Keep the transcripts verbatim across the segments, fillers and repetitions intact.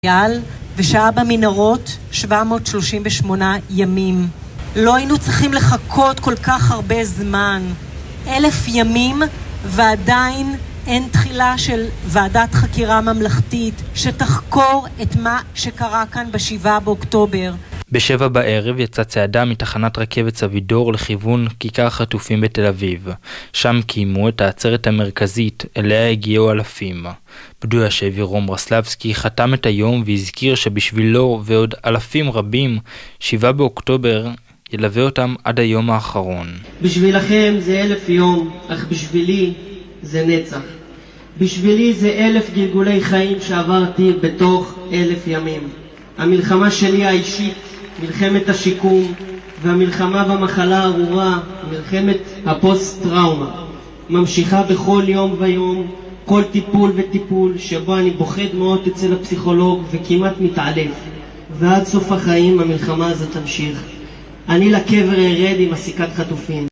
ושעה במנהרות שבע מאות שלושים ושמונה ימים. לא היינו צריכים לחכות כל כך הרבה זמן. אלף ימים ועדיין אין תחילה של ועדת חקירה ממלכתית שתחקור את מה שקרה כאן בשבעה באוקטובר. בשבע בערב יצא צעדה מתחנת רכבת סבידור לכיוון כיכר החטופים בתל אביב. שם קיימו את העצרת המרכזית, אליה הגיעו אלפים. פדוי השבי רום רסלבסקי חתם את היום והזכיר שבשבילו ועוד אלפים רבים, שבעה באוקטובר ילווה אותם עד היום האחרון. בשבילכם זה אלף יום, אך בשבילי זה נצח. בשבילי זה אלף גלגולי חיים שעברתי בתוך אלף ימים. המלחמה שלי האישית, מלחמת השיקום, והמלחמה במחלה הארורה, מלחמת הפוסט-טראומה, ממשיכה בכל יום ויום, כל טיפול וטיפול שבו אני בוחד מאוד אצל הפסיכולוג וכמעט מתעלף. ועד סוף החיים המלחמה הזאת תמשיך. אני לקבר ארד עם הסיכת חטופים.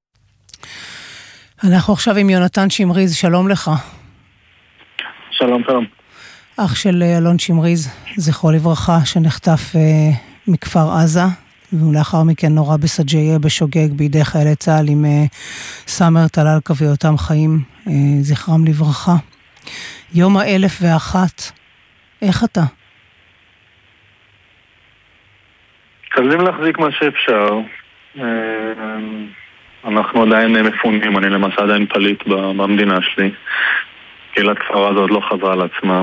אנחנו עכשיו עם יונתן שמריז, שלום לך. שלום, שלום. אח של אלון שמריז, זכרו לברכה, שנחטף אה, מכפר עזה, ולאחר מכן נורא בסג'יה בשוגג בידי חיילי צה"ל עם אה, סמר טלל כביותם חיים, אה, זכרם לברכה. יום האלף ואחת, איך אתה? חייבים להחזיק מה שאפשר. אנחנו עדיין מפונים, אני למעשה עדיין פליט במדינה שלי. קהילת כפר עזה עוד לא חזרה על עצמה.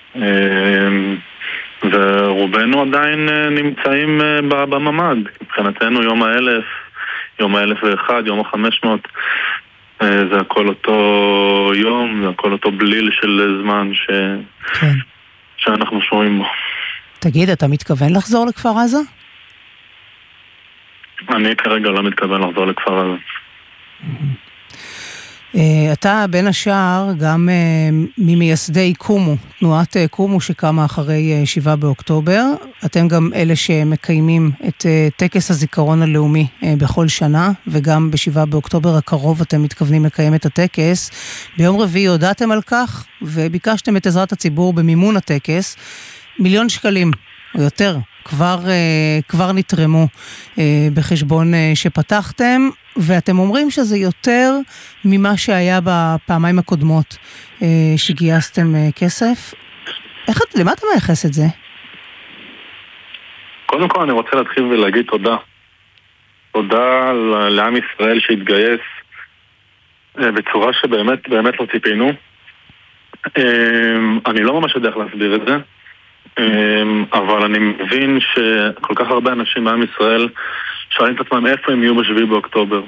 ורובנו עדיין נמצאים בממ"ד. מבחינתנו יום האלף, יום האלף ואחד, יום החמש מאות, זה הכל אותו יום, זה הכל אותו בליל של זמן ש... כן. שאנחנו שומעים בו. תגיד, אתה מתכוון לחזור לכפר עזה? אני כרגע לא מתכוון לחזור לכפר עזה. אתה בין השאר גם ממייסדי קומו, תנועת קומו שקמה אחרי שבעה באוקטובר. אתם גם אלה שמקיימים את טקס הזיכרון הלאומי בכל שנה, וגם בשבעה באוקטובר הקרוב אתם מתכוונים לקיים את הטקס. ביום רביעי הודעתם על כך, וביקשתם את עזרת הציבור במימון הטקס. מיליון שקלים או יותר כבר, כבר נתרמו בחשבון שפתחתם, ואתם אומרים שזה יותר ממה שהיה בפעמיים הקודמות שגייסתם כסף. איך, למה אתה מייחס את זה? קודם כל אני רוצה להתחיל ולהגיד תודה. תודה לעם ישראל שהתגייס בצורה שבאמת באמת לא ציפינו. אני לא ממש יודע איך להסביר את זה, אבל אני מבין שכל כך הרבה אנשים בעם ישראל שואלים את עצמם איפה הם יהיו בשביעי באוקטובר.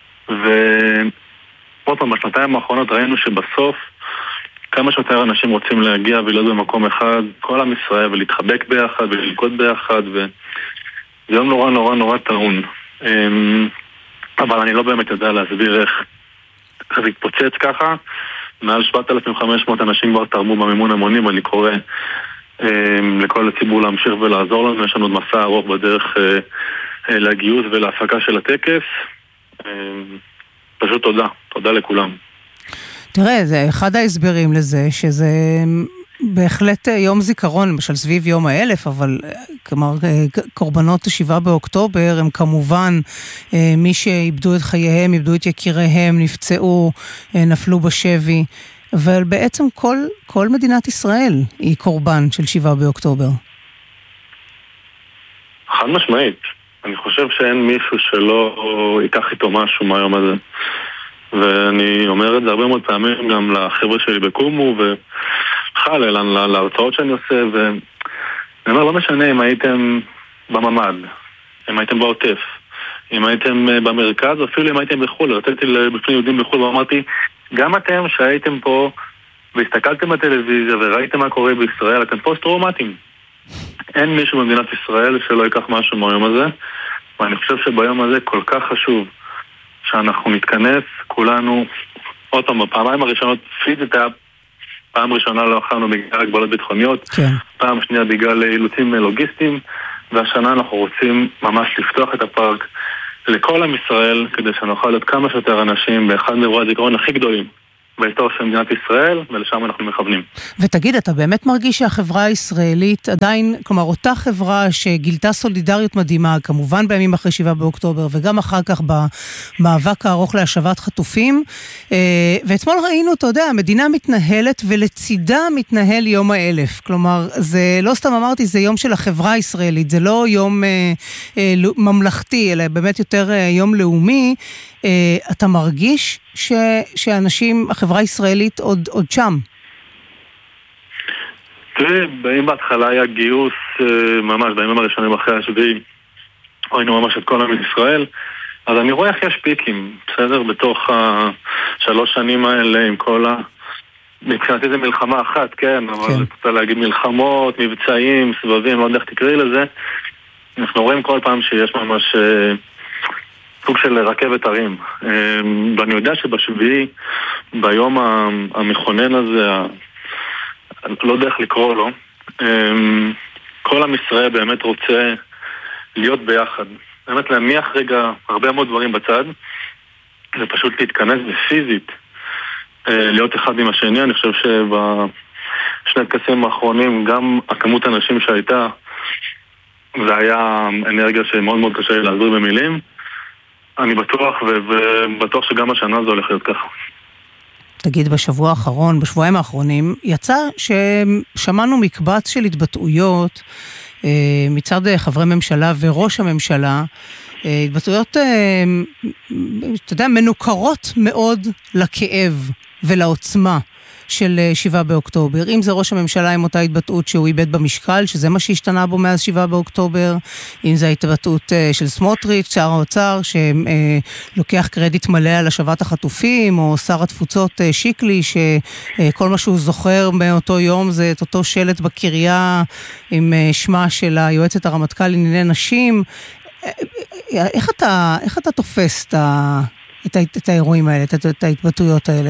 ועוד פעם, בשנתיים האחרונות ראינו שבסוף כמה שיותר אנשים רוצים להגיע ולהיות במקום אחד, כל עם ישראל, ולהתחבק ביחד וללכוד ביחד, וזה יום נורא נורא נורא טעון. אבל אני לא באמת יודע להסביר איך זה התפוצץ ככה. מעל שבעת אלפים וחמש מאות אנשים כבר תרמו במימון המונים, ואני קורא לכל הציבור להמשיך ולעזור לנו. יש לנו עוד מסע ארוך בדרך לגיוס ולהפקה של הטקס. פשוט תודה, תודה לכולם. תראה, זה אחד ההסברים לזה, שזה בהחלט יום זיכרון, למשל סביב יום האלף, אבל כלומר, קורבנות השבעה באוקטובר הם כמובן מי שאיבדו את חייהם, איבדו את יקיריהם, נפצעו, נפלו בשבי, אבל בעצם כל, כל מדינת ישראל היא קורבן של שבעה באוקטובר. חד משמעית. אני חושב שאין מישהו שלא ייקח איתו משהו מהיום הזה. ואני אומר את זה הרבה מאוד פעמים גם לחבר'ה שלי בקומו וחל אלן להרצאות שאני עושה, ואני אומר, לא משנה אם הייתם בממ"ד, אם הייתם בעוטף, אם הייתם במרכז, או אפילו אם הייתם בחול. רציתי בפני יהודים בחול ואמרתי, גם אתם שהייתם פה והסתכלתם בטלוויזיה וראיתם מה קורה בישראל, אתם פוסט-טראומטיים. אין מישהו במדינת ישראל שלא ייקח משהו מהיום הזה, ואני חושב שביום הזה כל כך חשוב שאנחנו נתכנס כולנו. עוד פעם, בפעמיים הראשונות פיזית היה פעם ראשונה לא אכלנו בגלל הגבלות ביטחוניות, כן. פעם שנייה בגלל אילוצים לוגיסטיים, והשנה אנחנו רוצים ממש לפתוח את הפארק לכל עם ישראל, כדי שנוכל להיות כמה שיותר אנשים באחד מאירועי הזיכרון הכי גדולים בהיסטוריה של מדינת ישראל, ולשם אנחנו מכוונים. ותגיד, אתה באמת מרגיש שהחברה הישראלית עדיין, כלומר, אותה חברה שגילתה סולידריות מדהימה, כמובן בימים אחרי שבעה באוקטובר, וגם אחר כך במאבק הארוך להשבת חטופים, ואתמול ראינו, אתה יודע, המדינה מתנהלת ולצידה מתנהל יום האלף. כלומר, זה לא סתם אמרתי, זה יום של החברה הישראלית, זה לא יום אה, אה, ממלכתי, אלא באמת יותר אה, יום לאומי. אה, אתה מרגיש ש, שאנשים, החברה הישראלית עוד, עוד שם? תראי, בימים בהתחלה היה גיוס, אה, ממש בימים הראשונים אחרי השביעי, ראינו ממש את כל עם ישראל, אז אני רואה איך יש פיקים, בסדר? בתוך השלוש שנים האלה עם כל ה... מבחינתי זה מלחמה אחת, כן, אבל אתה להגיד מלחמות, מבצעים, סבבים, לא יודע איך תקראי לזה. אנחנו רואים כל פעם שיש ממש אה, סוג של רכבת הרים. אה, ואני יודע שבשביעי, ביום המכונן הזה, ה... לא יודע איך לקרוא לו, אה, כל עם ישראל באמת רוצה להיות ביחד. באמת להניח רגע הרבה מאוד דברים בצד, זה פשוט להתכנס בפיזית. להיות אחד עם השני. אני חושב שבשני הטקסים האחרונים גם הכמות האנשים שהייתה זה היה אנרגיה שמאוד מאוד קשה להסביר במילים. אני בטוח ובטוח שגם השנה זה הולך להיות ככה. תגיד, בשבוע האחרון, בשבועיים האחרונים, יצא ששמענו מקבץ של התבטאויות מצד חברי ממשלה וראש הממשלה, התבטאויות, אתה יודע, מנוכרות מאוד לכאב ולעוצמה של שבעה באוקטובר. אם זה ראש הממשלה עם אותה התבטאות שהוא איבד במשקל, שזה מה שהשתנה בו מאז שבעה באוקטובר, אם זה ההתבטאות של סמוטריץ', שר האוצר, שלוקח קרדיט מלא על השבת החטופים, או שר התפוצות שיקלי, שכל מה שהוא זוכר מאותו יום זה את אותו שלט בקריה עם שמה של היועצת הרמטכ"ל לענייני נשים. איך אתה, איך אתה תופס את, ה, את, ה, את האירועים האלה, את, את ההתבטאויות האלה?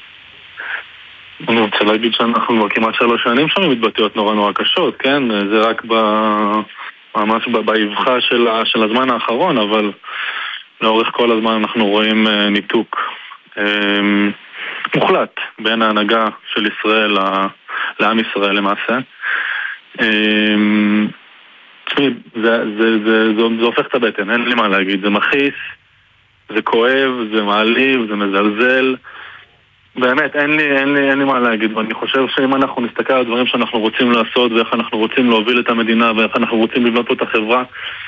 אני רוצה להגיד שאנחנו כבר כמעט שלוש שנים שם מתבטאויות נורא נורא קשות, כן? זה רק ב, ממש באבחה של, של הזמן האחרון, אבל לאורך כל הזמן אנחנו רואים ניתוק אה, מוחלט בין ההנהגה של ישראל לעם ישראל למעשה. אה, תשמעי, זה, זה, זה, זה, זה הופך את הבטן, אין לי מה להגיד, זה מכעיס, זה כואב, זה מעליב, זה מזלזל, באמת, אין לי, אין לי, אין לי מה להגיד, ואני חושב שאם אנחנו נסתכל על דברים שאנחנו רוצים לעשות, ואיך אנחנו רוצים להוביל את המדינה, ואיך אנחנו רוצים לבנות פה את החברה,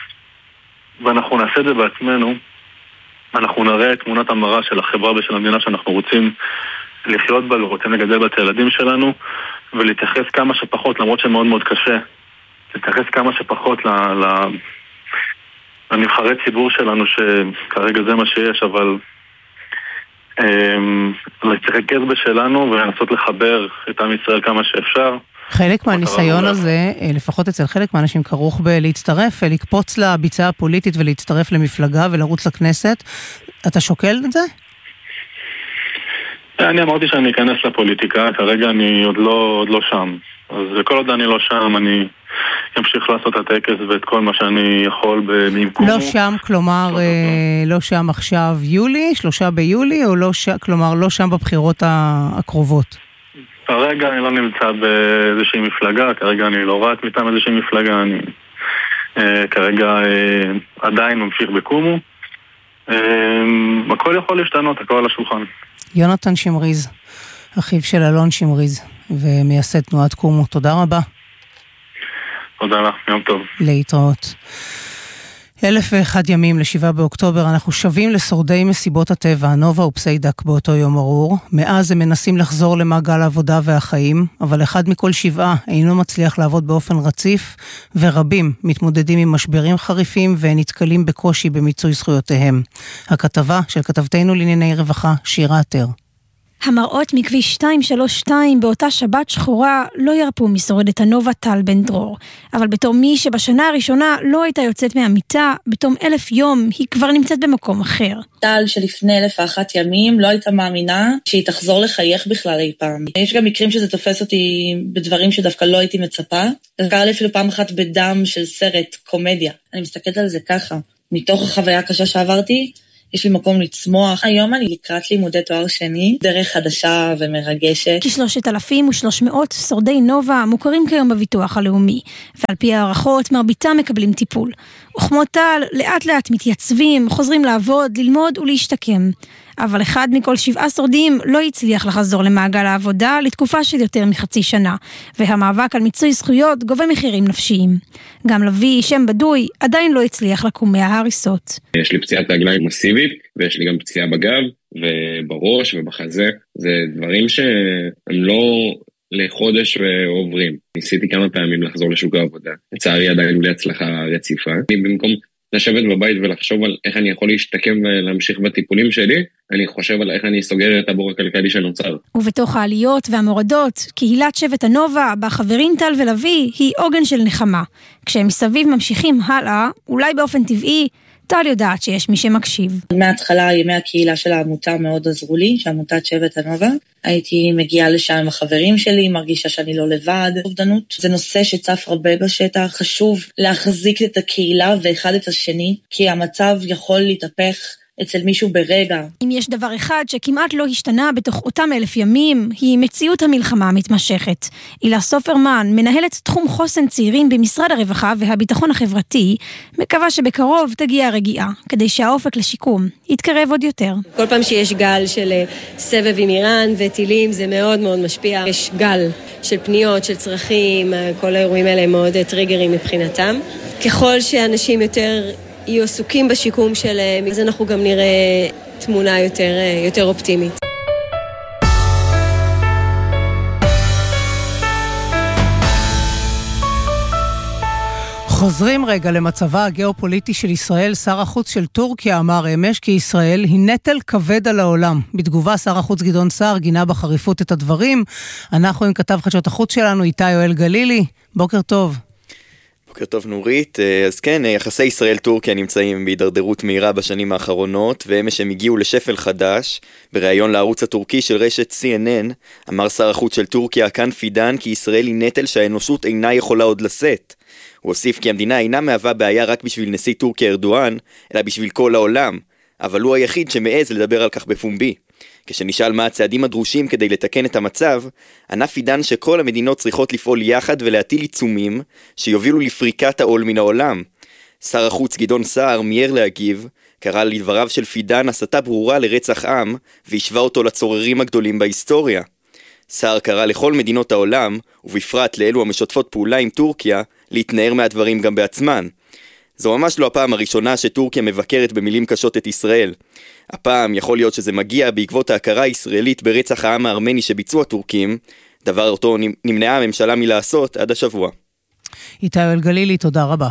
ואנחנו נעשה את זה בעצמנו, אנחנו נראה את תמונת המראה של החברה ושל המדינה שאנחנו רוצים לחיות בה, ורוצים לגדל בה את הילדים שלנו, ולהתייחס כמה שפחות, למרות שמאוד מאוד קשה, להתייחס כמה שפחות ל... ל... לנבחרי ציבור שלנו, שכרגע זה מה שיש, אבל להתרכז בשלנו ולנסות לחבר את עם ישראל כמה שאפשר. חלק מהניסיון הזה, לפחות אצל חלק מהאנשים, כרוך בלהצטרף, לקפוץ לביצה הפוליטית ולהצטרף למפלגה ולרוץ לכנסת. אתה שוקל את זה? אני אמרתי שאני אכנס לפוליטיקה, כרגע אני עוד לא, עוד לא שם. אז כל עוד אני לא שם, אני אמשיך לעשות את הטקס ואת כל מה שאני יכול במקומו. לא שם, כלומר, לא שם עכשיו יולי, שלושה ביולי, או לא שם, כלומר, לא שם בבחירות הקרובות? כרגע אני לא נמצא באיזושהי מפלגה, כרגע אני לא רץ מטעם איזושהי מפלגה, אני כרגע עדיין ממשיך בקומו. הכל יכול להשתנות, הכל על השולחן. יונתן שמריז, אחיו של אלון שמריז, ומייסד תנועת קומו. תודה רבה. תודה לך, יום טוב. להתראות. אלף ואחד ימים לשבעה באוקטובר, אנחנו שווים לשורדי מסיבות הטבע, נובה ופסיידק באותו יום ארור. מאז הם מנסים לחזור למעגל העבודה והחיים, אבל אחד מכל שבעה אינו מצליח לעבוד באופן רציף, ורבים מתמודדים עם משברים חריפים ונתקלים בקושי במיצוי זכויותיהם. הכתבה של כתבתנו לענייני רווחה, שירה עטר. המראות מכביש שתיים שלוש שתיים באותה שבת שחורה לא ירפו משורדת הנובה טל בן דרור. אבל בתור מי שבשנה הראשונה לא הייתה יוצאת מהמיטה, בתום אלף יום היא כבר נמצאת במקום אחר. טל שלפני אלף ואחת ימים לא הייתה מאמינה שהיא תחזור לחייך בכלל אי פעם. יש גם מקרים שזה תופס אותי בדברים שדווקא לא הייתי מצפה. זה קרה לי אפילו פעם אחת בדם של סרט, קומדיה. אני מסתכלת על זה ככה. מתוך החוויה הקשה שעברתי, יש לי מקום לצמוח. היום אני לקראת לימודי תואר שני, דרך חדשה ומרגשת. כ-שלושת אלפים ושלוש מאות שורדי נובה מוכרים כיום בביטוח הלאומי, ועל פי הערכות מרביתם מקבלים טיפול. וכמו טל, לאט לאט מתייצבים, חוזרים לעבוד, ללמוד ולהשתקם. אבל אחד מכל שבעה שורדים לא הצליח לחזור למעגל העבודה לתקופה של יותר מחצי שנה, והמאבק על מיצוי זכויות גובה מחירים נפשיים. גם לוי, שם בדוי, עדיין לא הצליח לקום מההריסות. יש לי פציעת רגליים מסיבית, ויש לי גם פציעה בגב, ובראש ובחזה. זה דברים שהם לא לחודש ועוברים. ניסיתי כמה פעמים לחזור לשוק העבודה. לצערי עדיין בלי הצלחה רציפה. אני במקום לשבת בבית ולחשוב על איך אני יכול להשתקם ולהמשיך בטיפולים שלי, אני חושב על איך אני סוגר את הבור הכלכלי שנוצר. ובתוך העליות והמורדות, קהילת שבט הנובה, בחברים טל ולוי, היא עוגן של נחמה. כשהם מסביב ממשיכים הלאה, אולי באופן טבעי, טל יודעת שיש מי שמקשיב. מההתחלה ימי הקהילה של העמותה מאוד עזרו לי, שעמותת שבט הנובה. הייתי מגיעה לשם עם החברים שלי, מרגישה שאני לא לבד. אובדנות זה נושא שצף הרבה בשטח, חשוב להחזיק את הקהילה ואחד את השני, כי המצב יכול להתהפך אצל מישהו ברגע. אם יש דבר אחד שכמעט לא השתנה בתוך אותם אלף ימים, היא מציאות המלחמה המתמשכת. אילה סופרמן, מנהלת תחום חוסן צעירים במשרד הרווחה והביטחון החברתי, מקווה שבקרוב תגיע הרגיעה, כדי שהאופק לשיקום יתקרב עוד יותר. כל פעם שיש גל של סבב עם איראן וטילים, זה מאוד מאוד משפיע. יש גל של פניות, של צרכים, כל האירועים האלה הם מאוד טריגרים מבחינתם. ככל שאנשים יותר יהיו עסוקים בשיקום שלהם, אז אנחנו גם נראה תמונה יותר, יותר אופטימית. חוזרים רגע למצבה הגיאופוליטי של ישראל. שר החוץ של טורקיה אמר אמש כי ישראל היא נטל כבד על העולם. בתגובה שר החוץ גדעון סער גינה בחריפות את הדברים. אנחנו עם כתב חדשות החוץ שלנו, איתי יואל גלילי. בוקר טוב. בוקר טוב נורית. אז כן, יחסי ישראל-טורקיה נמצאים בהידרדרות מהירה בשנים האחרונות, ואמש הם הגיעו לשפל חדש. בריאיון לערוץ הטורקי של רשת סי אן אן, אמר שר החוץ של טורקיה כאן פידן כי ישראל היא נטל שהאנושות אינה יכולה עוד לשאת. הוא הוסיף כי המדינה אינה מהווה בעיה רק בשביל נשיא טורקיה ארדואן, אלא בשביל כל העולם. אבל הוא היחיד שמעז לדבר על כך בפומבי. כשנשאל מה הצעדים הדרושים כדי לתקן את המצב, ענה פידן שכל המדינות צריכות לפעול יחד ולהטיל עיצומים שיובילו לפריקת העול מן העולם. שר החוץ גדעון סער מיהר להגיב, קרא לדבריו של פידן הסתה ברורה לרצח עם, והשווה אותו לצוררים הגדולים בהיסטוריה. סער קרא לכל מדינות העולם, ובפרט לאלו המשתפות פעולה עם טורקיה, להתנער מהדברים גם בעצמן. זו ממש לא הפעם הראשונה שטורקיה מבקרת במילים קשות את ישראל. הפעם יכול להיות שזה מגיע בעקבות ההכרה הישראלית ברצח העם הארמני שביצעו הטורקים, דבר אותו נמנעה הממשלה מלעשות עד השבוע. איתי יואל גלילי, תודה רבה.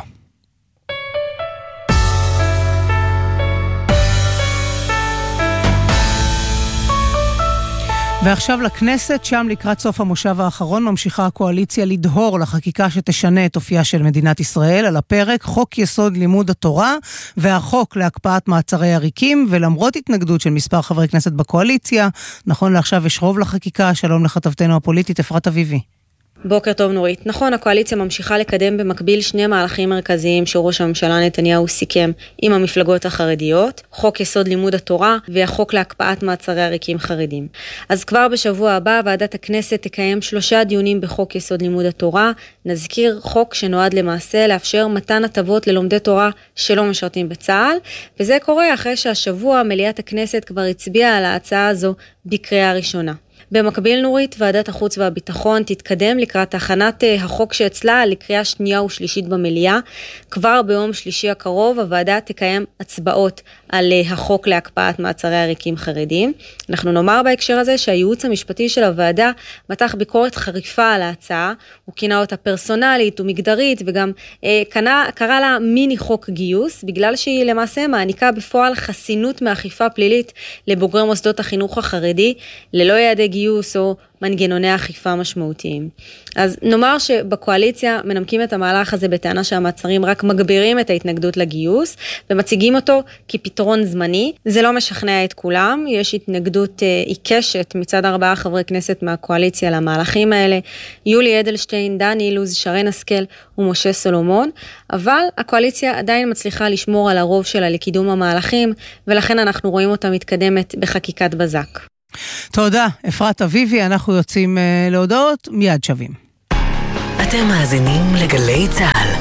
ועכשיו לכנסת, שם לקראת סוף המושב האחרון ממשיכה הקואליציה לדהור לחקיקה שתשנה את אופייה של מדינת ישראל. על הפרק חוק יסוד לימוד התורה והחוק להקפאת מעצרי עריקים, ולמרות התנגדות של מספר חברי כנסת בקואליציה, נכון לעכשיו יש רוב לחקיקה. שלום לכתבתנו הפוליטית אפרת אביבי. בוקר טוב נורית. נכון, הקואליציה ממשיכה לקדם במקביל שני מהלכים מרכזיים שראש הממשלה נתניהו סיכם עם המפלגות החרדיות, חוק יסוד לימוד התורה והחוק להקפאת מעצרי עריקים חרדים. אז כבר בשבוע הבא ועדת הכנסת תקיים שלושה דיונים בחוק יסוד לימוד התורה. נזכיר, חוק שנועד למעשה לאפשר מתן הטבות ללומדי תורה שלא משרתים בצה"ל, וזה קורה אחרי שהשבוע מליאת הכנסת כבר הצביעה על ההצעה הזו בקריאה ראשונה. במקביל נורית, ועדת החוץ והביטחון תתקדם לקראת הכנת החוק שאצלה לקריאה שנייה ושלישית במליאה. כבר ביום שלישי הקרוב הוועדה תקיים הצבעות על החוק להקפאת מעצרי עריקים חרדים. אנחנו נאמר בהקשר הזה שהייעוץ המשפטי של הוועדה מתח ביקורת חריפה על ההצעה, הוא כינה אותה פרסונלית ומגדרית וגם אה, קנה, קרא לה מיני חוק גיוס, בגלל שהיא למעשה מעניקה בפועל חסינות מאכיפה פלילית לבוגרי מוסדות החינוך החרדי, ללא יעדי גיוס או מנגנוני אכיפה משמעותיים. אז נאמר שבקואליציה מנמקים את המהלך הזה בטענה שהמעצרים רק מגבירים את ההתנגדות לגיוס, ומציגים אותו כפתרון זמני. זה לא משכנע את כולם, יש התנגדות אה, עיקשת מצד ארבעה חברי כנסת מהקואליציה למהלכים האלה, יולי אדלשטיין, דן אילוז, שרן השכל ומשה סולומון, אבל הקואליציה עדיין מצליחה לשמור על הרוב שלה לקידום המהלכים, ולכן אנחנו רואים אותה מתקדמת בחקיקת בזק. תודה, אפרת אביבי, אנחנו יוצאים uh, להודעות, מיד שווים. אתם מאזינים לגלי צהל.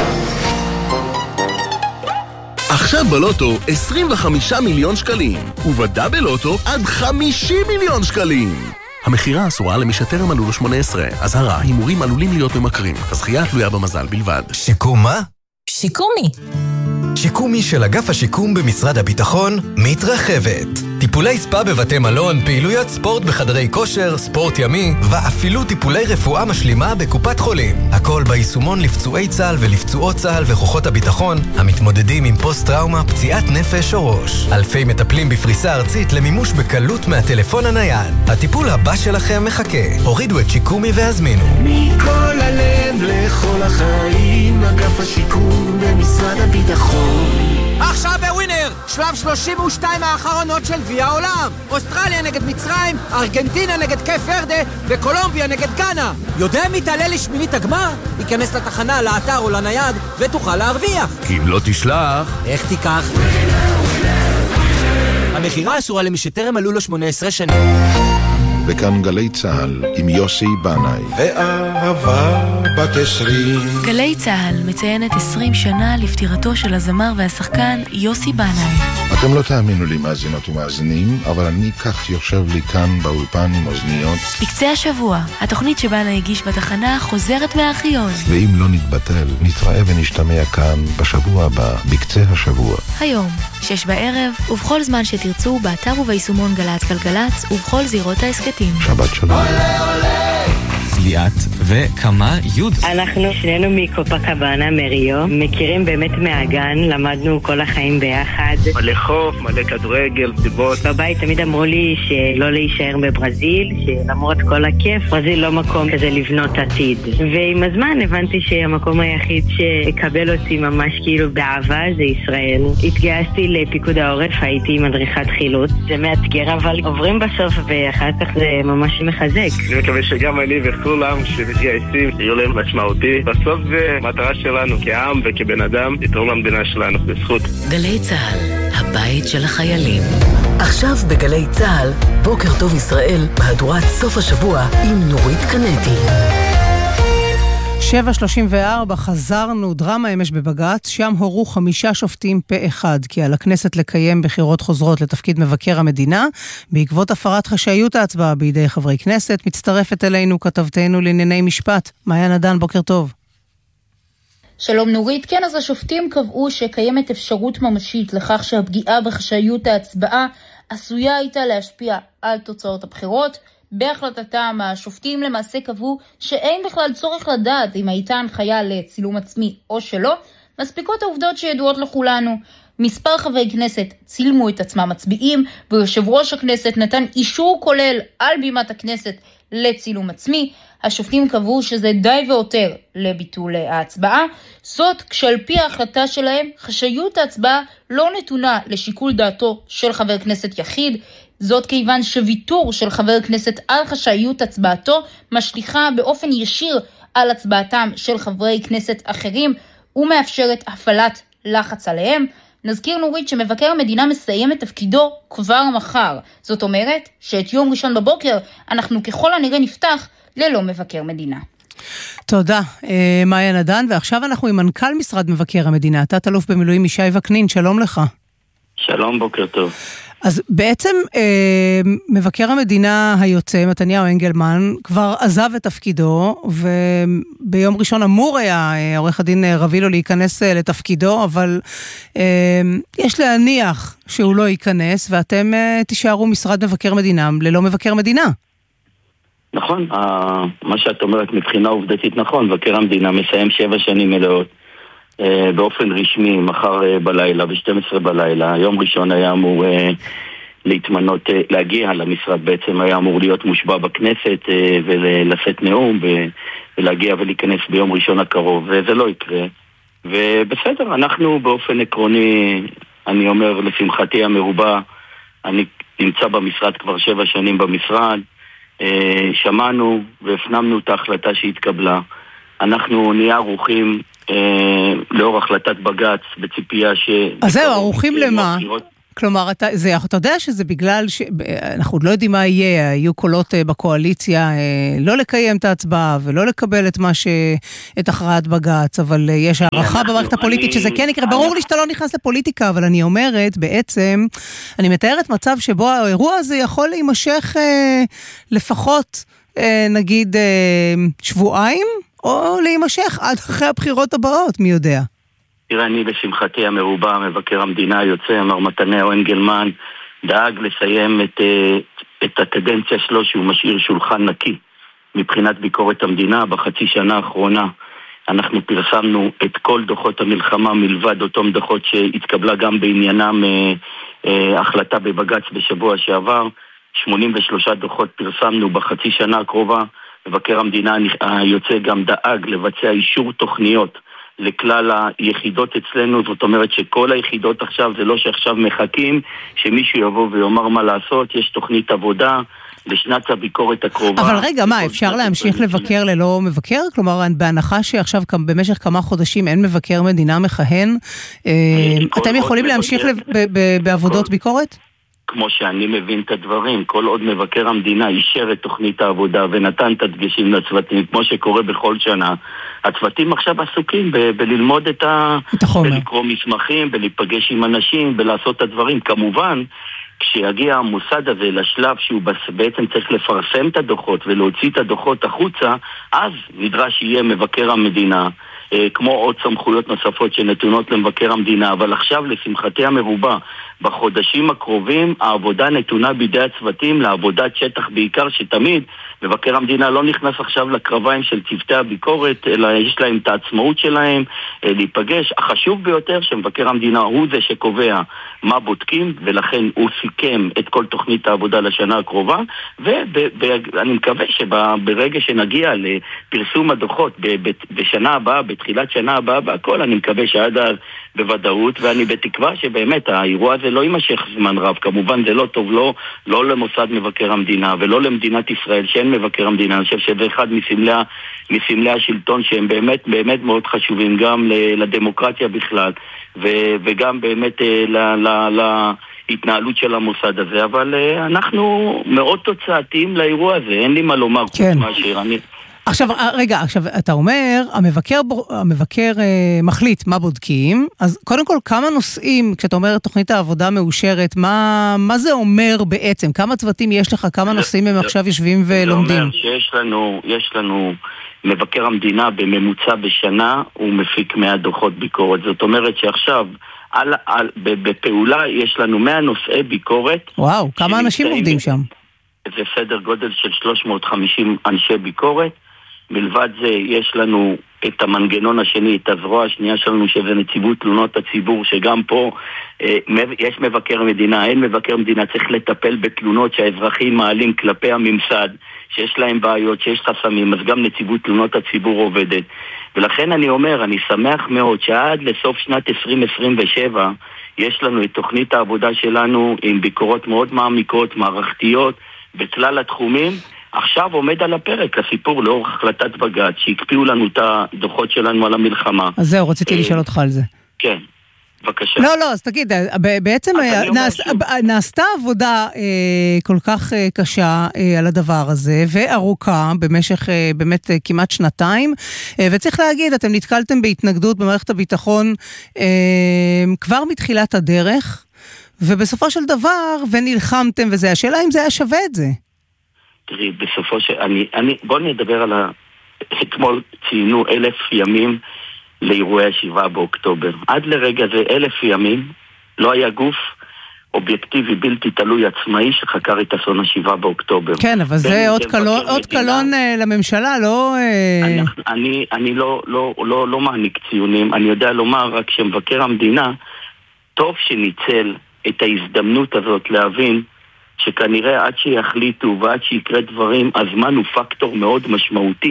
עכשיו בלוטו עשרים וחמישה מיליון שקלים, ובדאבל לוטו עד חמישים מיליון שקלים. המחירה אסורה למי שטרם מלאו לו שמונה עשרה, אזהרה, הימורים עלולים להיות ממכרים, הזכייה תלויה במזל בלבד. שיקום מה? שיקומי. שיקומי של אגף השיקום במשרד הביטחון מתרחבת. טיפולי ספה בבתי מלון, פעילויות ספורט בחדרי כושר, ספורט ימי, ואפילו טיפולי רפואה משלימה בקופת חולים. הכל ביישומון לפצועי צה"ל ולפצועות צה"ל וכוחות הביטחון, המתמודדים עם פוסט-טראומה, פציעת נפש או ראש. אלפי מטפלים בפריסה ארצית למימוש בקלות מהטלפון הנייד. הטיפול הבא שלכם מחכה. הורידו את שיקומי והזמינו. מכל הלב לכל החיים, אגף השיקום במשרד הביטחון. עכשיו בווינר, שלב שלושים ושתיים האחרונות של גביע העולם. אוסטרליה נגד מצרים, ארגנטינה נגד קייפ ורדה וקולומביה נגד גאנה. יודע מי תעלה לשמינית הגמר? ייכנס לתחנה, לאתר או לנייד ותוכל להרוויח. כי אם לא תשלח, איך תיקח? המחירה אסורה למי שטרם מלאו לו שמונה עשרה שנים. וכאן גלי צהל עם יוסי בנאי. ואהבה בת עשרים. גלי צהל מציינת עשרים שנה לפטירתו של הזמר והשחקן יוסי בנאי. אתם לא תאמינו לי מאזינות ומאזינים, אבל אני כך יושב לי כאן באולפן עם אוזניות. בקצה השבוע, התוכנית שבנאי הגיש בתחנה חוזרת מהארכיון. ואם לא נתבטל, נתראה ונשתמע כאן בשבוע הבא, בקצה השבוע. היום, שש בערב, ובכל זמן שתרצו, באתר וביישומון גלץ גלגלץ, ובכל זירות העסקתים. שבת שלום. עולה עולה ליאת וכמה יוד. אנחנו שנינו מקופקבנה מריו, מכירים באמת מהגן, למדנו כל החיים ביחד. מלא חוף, מלא כדורגל, סיבות. בבית תמיד אמרו לי שלא להישאר בברזיל, שלמרות כל הכיף, ברזיל לא מקום כזה לבנות עתיד. ועם הזמן הבנתי שהמקום היחיד שיקבל אותי ממש כאילו באהבה זה ישראל. התגייסתי לפיקוד העורף, הייתי מדריכת חילוץ. זה מאתגר אבל עוברים בסוף ואחר כך זה ממש מחזק. אני מקווה שגם אני וכולם שמתגייסים יהיו להם משמעותי. בסוף זה מטרה שלנו כעם וכבן אדם לתרום למדינה שלנו בזכות. גלי צהל, הבית של החיילים. עכשיו בגלי צהל, בוקר טוב ישראל, מהדורת סוף השבוע עם נורית קנטי. שבע שלושים וארבע, חזרנו, דרמה אמש בבג"ץ, שם הורו חמישה שופטים פה אחד, כי על הכנסת לקיים בחירות חוזרות לתפקיד מבקר המדינה, בעקבות הפרת חשאיות ההצבעה בידי חברי כנסת. מצטרפת אלינו כתבתנו לענייני משפט, מאיה נדן, בוקר טוב. שלום נורית, כן, אז השופטים קבעו שקיימת אפשרות ממשית לכך שהפגיעה בחשאיות ההצבעה עשויה הייתה להשפיע על תוצאות הבחירות. בהחלטתם השופטים למעשה קבעו שאין בכלל צורך לדעת אם הייתה הנחיה לצילום עצמי או שלא, מספיקות העובדות שידועות לכולנו. מספר חברי כנסת צילמו את עצמם מצביעים, ויושב ראש הכנסת נתן אישור כולל על בימת הכנסת לצילום עצמי. השופטים קבעו שזה די ויותר לביטול ההצבעה, זאת כשעל פי ההחלטה שלהם חשאיות ההצבעה לא נתונה לשיקול דעתו של חבר כנסת יחיד, זאת כיוון שוויתור של חבר כנסת על חשאיות הצבעתו משליכה באופן ישיר על הצבעתם של חברי כנסת אחרים ומאפשרת הפעלת לחץ עליהם. נזכיר נורית שמבקר המדינה מסיים את תפקידו כבר מחר. זאת אומרת שאת יום ראשון בבוקר אנחנו ככל הנראה נפתח ללא מבקר מדינה. תודה, מאיה נדן. ועכשיו אנחנו עם מנכ"ל משרד מבקר המדינה, תת-אלוף במילואים ישי וקנין, שלום לך. שלום, בוקר טוב. אז בעצם אה, מבקר המדינה היוצא, מתניהו אנגלמן, כבר עזב את תפקידו, וביום ראשון אמור היה אה, עורך הדין רבילו להיכנס אה, לתפקידו, אבל אה, יש להניח שהוא לא ייכנס, ואתם אה, תישארו משרד מבקר מדינה ללא מבקר מדינה. נכון, מה שאת אומרת מבחינה עובדתית נכון, מבקר המדינה מסיים שבע שנים מלאות, באופן רשמי מחר בלילה, ב-שתים עשרה בלילה. יום ראשון היה אמור להתמנות, להגיע למשרד, בעצם היה אמור להיות מושבע בכנסת ולשאת נאום ולהגיע ולהיכנס ביום ראשון הקרוב, וזה לא יקרה. ובסדר, אנחנו באופן עקרוני, אני אומר לשמחתי המרובה, אני נמצא במשרד כבר שבע שנים במשרד, שמענו והפנמנו את ההחלטה שהתקבלה. אנחנו נהיה ערוכים לאור החלטת בג"ץ בציפייה ש... אז זהו, ערוכים למה? כלומר, אתה, זה, אתה יודע שזה בגלל שאנחנו לא יודעים מה יהיה, היו קולות בקואליציה לא לקיים את ההצבעה ולא לקבל את מה ש... את הכרעת בג"ץ, אבל יש הערכה במערכת הפוליטית שזה כן יקרה. ברור לי שאתה לא נכנס לפוליטיקה, אבל אני אומרת, בעצם, אני מתארת מצב שבו האירוע הזה יכול להימשך לפחות, נגיד, שבועיים, או להימשך עד אחרי הבחירות הבאות, מי יודע? תראה, אני בשמחתי המרובה, מבקר המדינה היוצא, מר מתניהו אנגלמן, דאג לסיים את, את הקדנציה שלו שהוא משאיר שולחן נקי מבחינת ביקורת המדינה. בחצי שנה האחרונה אנחנו פרסמנו את כל דוחות המלחמה מלבד אותם דוחות שהתקבלה גם בעניינם אה, אה, החלטה בבג"ץ בשבוע שעבר. שמונים ושלושה דוחות פרסמנו בחצי שנה הקרובה. מבקר המדינה היוצא גם דאג לבצע אישור תוכניות לכלל היחידות אצלנו, זאת אומרת שכל היחידות עכשיו, זה לא שעכשיו מחכים שמישהו יבוא ויאמר מה לעשות, יש תוכנית עבודה לשנת הביקורת הקרובה. אבל רגע, מה, אפשר להמשיך לבקר ללא מבקר? כלומר, בהנחה שעכשיו במשך כמה חודשים אין מבקר מדינה מכהן, אתם יכולים להמשיך בעבודות ביקורת? כמו שאני מבין את הדברים, כל עוד מבקר המדינה אישר את תוכנית העבודה ונתן את הדגשים לצוותים, כמו שקורה בכל שנה, הצוותים עכשיו עסוקים ב- בללמוד את, ה... את החומר. בלקרוא מסמכים, בלהיפגש עם אנשים, בלעשות את הדברים. כמובן, כשיגיע המוסד הזה לשלב שהוא בעצם צריך לפרסם את הדוחות ולהוציא את הדוחות החוצה, אז נדרש יהיה מבקר המדינה, כמו עוד סמכויות נוספות שנתונות למבקר המדינה. אבל עכשיו, לשמחתי המרובה, בחודשים הקרובים העבודה נתונה בידי הצוותים לעבודת שטח בעיקר, שתמיד מבקר המדינה לא נכנס עכשיו לקרביים של צוותי הביקורת, אלא יש להם את העצמאות שלהם להיפגש. החשוב ביותר שמבקר המדינה הוא זה שקובע מה בודקים, ולכן הוא סיכם את כל תוכנית העבודה לשנה הקרובה, ואני מקווה שברגע שנגיע לפרסום הדוחות בשנה הבאה, בתחילת שנה הבאה, בהכל, אני מקווה שעד אז בוודאות, ואני בתקווה שבאמת האירוע הזה לא יימשך זמן רב. כמובן זה לא טוב, לא, לא למוסד מבקר המדינה ולא למדינת ישראל שאין מבקר המדינה. אני חושב שזה אחד מסמלי, מסמלי השלטון שהם באמת, באמת מאוד חשובים גם לדמוקרטיה בכלל, ו, וגם באמת ל, ל, ל, להתנהלות של המוסד הזה. אבל אנחנו מאוד תוצאתיים לאירוע הזה, אין לי מה לומר כן. חוץ מאשר אני... עכשיו, רגע, עכשיו, אתה אומר, המבקר, המבקר אה, מחליט מה בודקים, אז קודם כל, כמה נושאים, כשאתה אומר תוכנית העבודה מאושרת, מה, מה זה אומר בעצם? כמה צוותים יש לך, כמה נושאים הם עכשיו יושבים ולומדים? זה אומר שיש לנו, יש לנו מבקר המדינה בממוצע בשנה, הוא מפיק מאה דוחות ביקורת. זאת אומרת שעכשיו, על, על, בפעולה יש לנו מאה נושאי ביקורת. וואו, כמה אנשים עובדים שם? זה סדר גודל של שלוש מאות וחמישים אנשי ביקורת. מלבד זה יש לנו את המנגנון השני, את הזרוע השנייה שלנו, שזה נציבות תלונות הציבור, שגם פה אה, יש מבקר מדינה, אין מבקר מדינה, צריך לטפל בתלונות שהאזרחים מעלים כלפי הממסד, שיש להם בעיות, שיש חסמים, אז גם נציבות תלונות הציבור עובדת. ולכן אני אומר, אני שמח מאוד שעד לסוף שנת עשרים עשרים ושבע יש לנו את תוכנית העבודה שלנו עם ביקורות מאוד מעמיקות, מערכתיות, בכלל התחומים. עכשיו עומד על הפרק הסיפור לאור החלטת בג"ץ שהקפיאו לנו את הדוחות שלנו על המלחמה. אז זהו, רציתי לשאול אותך על זה. כן, בבקשה. לא, לא, אז תגיד, בעצם נעשתה עבודה כל כך קשה על הדבר הזה, וארוכה במשך באמת כמעט שנתיים, וצריך להגיד, אתם נתקלתם בהתנגדות במערכת הביטחון כבר מתחילת הדרך, ובסופו של דבר, ונלחמתם וזה, השאלה אם זה היה שווה את זה. תראי, בסופו של... אני, אני, בוא נדבר על ה... אתמול ציינו אלף ימים לאירועי השבעה באוקטובר. עד לרגע זה אלף ימים לא היה גוף אובייקטיבי בלתי תלוי עצמאי שחקר את אסון השבעה באוקטובר. כן, אבל זה עוד קלון, עוד קלון לממשלה, לא... אני, אני, אני לא, לא, לא, לא מעניק ציונים. אני יודע לומר רק שמבקר המדינה טוב שניצל את ההזדמנות הזאת להבין שכנראה עד שיחליטו ועד שיקרה דברים, הזמן הוא פקטור מאוד משמעותי.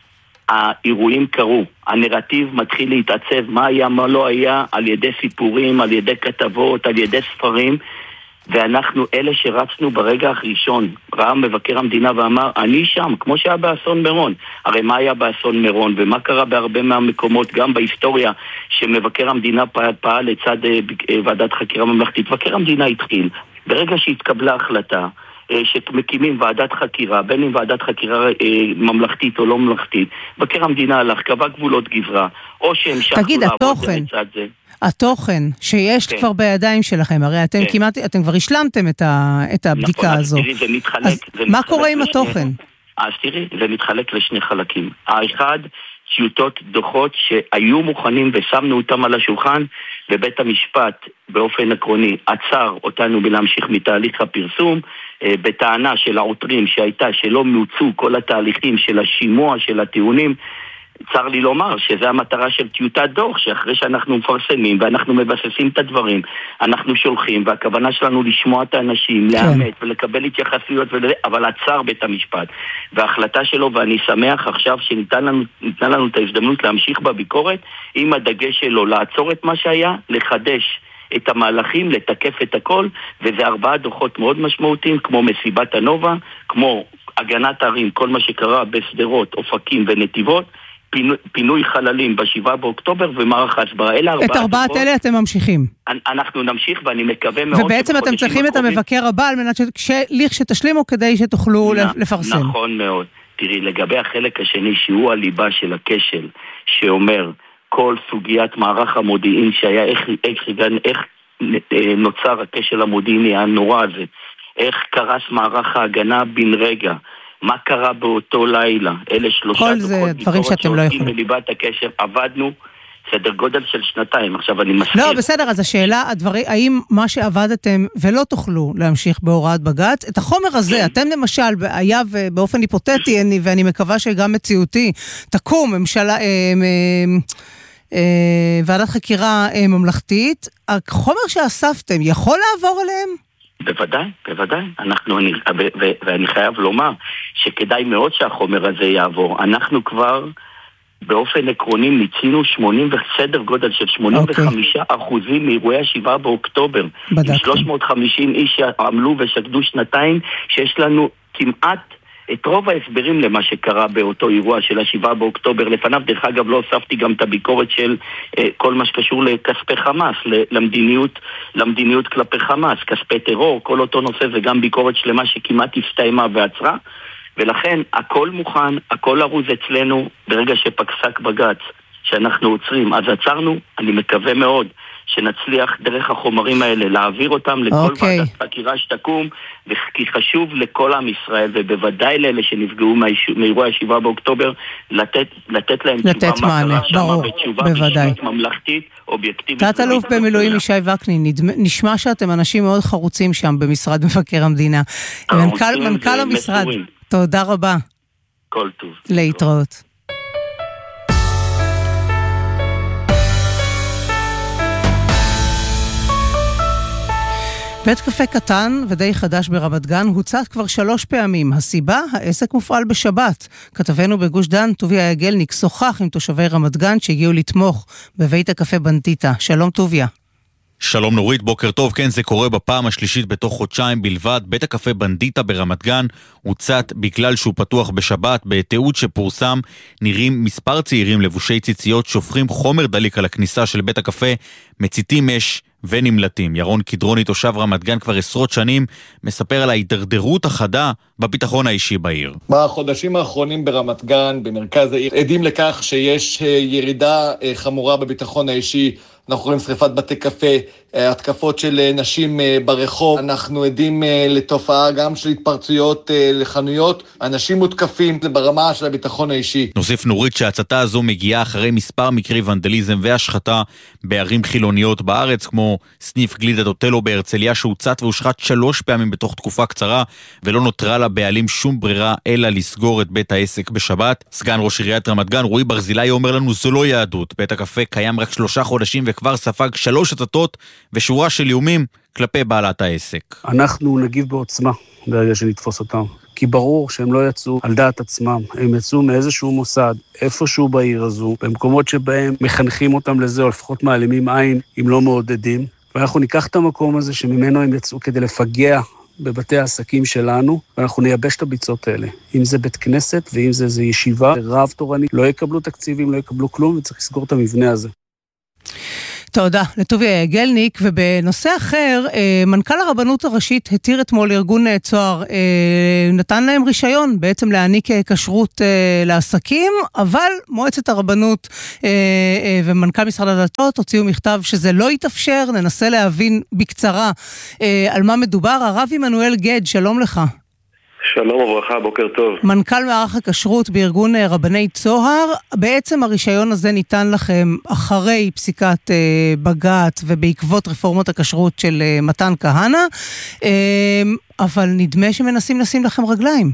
האירועים קרו, הנרטיב מתחיל להתעצב, מה היה, מה לא היה, על ידי סיפורים, על ידי כתבות, על ידי ספרים, ואנחנו אלה שרצנו ברגע הראשון. ראה מבקר המדינה ואמר, אני שם, כמו שהיה באסון מירון. הרי מה היה באסון מירון, ומה קרה בהרבה מהמקומות, גם בהיסטוריה, שמבקר המדינה פעל, פעל לצד ועדת חקירה ממלכתית. מבקר המדינה התחיל, ברגע שהתקבלה החלטה, שמקימים ועדת חקירה, בין אם ועדת חקירה ממלכתית או לא ממלכתית, מבקר המדינה הלך, קבע גבולות גזרה, או שהמשכנו לעבוד לצד זה. התוכן שיש כן. כבר בידיים שלכם, הרי אתם כן. כמעט, אתם כבר השלמתם את, ה, את הבדיקה נכון, הזו. תראי, זה מתחלק, אז זה מה מתחלק קורה עם לשני, התוכן? אז תראי, זה מתחלק לשני חלקים. האחד, טיוטות דוחות שהיו מוכנים ושמנו אותם על השולחן, ובית המשפט באופן עקרוני עצר אותנו מלהמשיך מתהליך הפרסום, בטענה של העותרים שהייתה שלא מוצאו כל התהליכים של השימוע של הטיעונים. צר לי לומר שזה המטרה של טיוטת דוח, שאחרי שאנחנו מפרסמים ואנחנו מבססים את הדברים, אנחנו שולחים, והכוונה שלנו לשמוע את האנשים, כן. לאמת ולקבל התייחסויות, ול... אבל עצר בית המשפט. וההחלטה שלו, ואני שמח עכשיו שניתן לנו, ניתן לנו את ההזדמנות להמשיך בביקורת, עם הדגש שלו לעצור את מה שהיה, לחדש את המהלכים, לתקף את הכל, וזה ארבעה דוחות מאוד משמעותיים, כמו מסיבת הנובה, כמו הגנת ערים, כל מה שקרה בסדרות, אופקים ונתיבות, פינוי, פינוי חללים בשבעה באוקטובר ומערך ההסברה. אלה ארבעה את ארבעת דוחות. אלה אתם ממשיכים. אנחנו נמשיך ואני מקווה מאוד. ובעצם אתם צריכים את המבקר הבא על מנת שתשלימו כדי שתוכלו נ, לפרסם. נכון מאוד. תראי, לגבי החלק השני שהוא הליבה של הכשל, שאומר כל סוגיית מערך המודיעין שהיה, איך, איך, איך נוצר הכשל המודיעיני הנורא הזה, איך קרס מערך ההגנה בן רגע, מה קרה באותו לילה, אלה שלושה דוחות ביקורת שעובדים בליבת הקשר, עבדנו סדר גודל של שנתיים. עכשיו אני מסכים. לא, בסדר, אז השאלה, הדברים, האם מה שעבדתם ולא תוכלו להמשיך בהוראת בג"ץ, את החומר הזה, כן. אתם למשל, היה באופן היפותטי, אני, ואני מקווה שגם מציאותי, תקום ממשלה, אה, אה, אה, ועדת חקירה אה, ממלכתית, החומר שאספתם יכול לעבור אליהם? בוודאי, בוודאי. אנחנו, אני, ו, ו, ואני חייב לומר שכדאי מאוד שהחומר הזה יעבור. אנחנו כבר באופן עקרוני ניצינו שמונים וסדר גודל של שמונים וחמישה אחוזים מאירועי השבעה באוקטובר. בדקתם. שלוש מאות וחמישים איש שעמלו ושקדו שנתיים, שיש לנו כמעט את רוב ההסברים למה שקרה באותו אירוע של השבעה באוקטובר. לפניו, דרך אגב, לא הוספתי גם את הביקורת של אה, כל מה שקשור לכספי חמאס, למדיניות, למדיניות כלפי חמאס, כספי טרור, כל אותו נושא, וגם ביקורת שלמה שכמעט הסתיימה ועצרה. ולכן, הכל מוכן, הכל ארוז אצלנו. ברגע שפסק בג"ץ שאנחנו עוצרים, אז עצרנו. אני מקווה מאוד שנצליח דרך החומרים האלה להעביר אותם לכל okay. ועדת חקירה שתקום, כי חשוב לכל עם ישראל, ובוודאי לאלה שנפגעו מאירוע השבעה באוקטובר, לתת, לתת להם לתת תשובה מענה, ברור, בוודאי. ממלכתית, אובייקטיבית. תת-אלוף במילואים ישי וקנין, נשמע שאתם אנשים מאוד חרוצים שם במשרד מבקר המדינה. מנכ"ל, מנכ"ל המשרד, תודה רבה. כל טוב. להתראות. בית קפה קטן ודי חדש ברמת גן הוצת כבר שלוש פעמים. הסיבה? העסק מופעל בשבת. כתבנו בגוש דן, טוביה יגלניק, שוחח עם תושבי רמת גן שהגיעו לתמוך בבית הקפה בנדיטה. שלום טוביה. שלום נורית, בוקר טוב. כן, זה קורה בפעם השלישית בתוך חודשיים בלבד. בית הקפה בנדיטה ברמת גן הוצת בגלל שהוא פתוח בשבת. בתיעוד שפורסם נראים מספר צעירים לבושי ציציות שופכים חומר דליק על הכניסה של בית הקפה, מציתים אש ונמלטים. ירון קדרוני, תושב רמת גן כבר עשרות שנים, מספר על ההידרדרות החדה בביטחון האישי בעיר. בחודשים האחרונים ברמת גן, במרכז העיר, עדים לכך שיש ירידה חמורה בביטחון האישי. אנחנו רואים שריפת בתי קפה, התקפות של נשים ברחוב. אנחנו עדים לתופעה גם של התפרצויות לחנויות. אנשים מותקפים ברמה של הביטחון האישי. נוסיף נורית שההצתה הזו מגיעה אחרי מספר מקרי ונדליזם והשחתה בערים חילוניות בארץ, כמו סניף גלידת אוטלו בהרצליה שהוצת והושחת שלוש פעמים בתוך תקופה קצרה, ולא נותרה לבעלים שום ברירה אלא לסגור את בית העסק בשבת. סגן ראש עיריית רמת גן רועי ברזילי אומר לנו זו לא יהדות. בית הקפה קיים רק שלושה חודשים וכבר ספג שלוש הצתות ושורה של איומים כלפי בעלת העסק. אנחנו נגיב בעוצמה ברגע שנתפוס אותם. כי ברור שהם לא יצאו על דעת עצמם, הם יצאו מאיזשהו מוסד, איפשהו בעיר הזו, במקומות שבהם מחנכים אותם לזה, או לפחות מעלימים עין, אם לא מעודדים. ואנחנו ניקח את המקום הזה שממנו הם יצאו כדי לפגע בבתי העסקים שלנו, ואנחנו נייבש את הביצות האלה. אם זה בית כנסת, ואם זה, זה ישיבה, רב תורני, לא יקבלו תקציבים, לא יקבלו כלום, וצריך לסגור את המבנה הזה. תודה, לטוביה גלניק. ובנושא אחר, מנכ"ל הרבנות הראשית התיר אתמול ארגון צוהר, נתן להם רישיון בעצם להעניק כשרות לעסקים, אבל מועצת הרבנות ומנכ"ל משרד הדתות הוציאו מכתב שזה לא יתאפשר. ננסה להבין בקצרה על מה מדובר. הרב עמנואל גד, שלום לך. שלום וברכה, בוקר טוב. מנכ"ל מערך הכשרות בארגון רבני צוהר, בעצם הרישיון הזה ניתן לכם אחרי פסיקת אה, בג"ץ ובעקבות רפורמות הכשרות של אה, מתן כהנא, אה, אבל נדמה שמנסים לשים לכם רגליים.